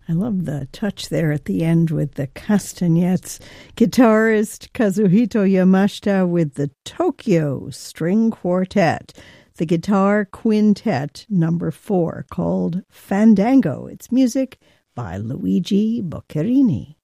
I love the touch there at the end with the castanets. Guitarist Kazuhito Yamashita with the Tokyo String Quartet. The Guitar Quintet number 4 called Fandango. It's music by Luigi Boccherini.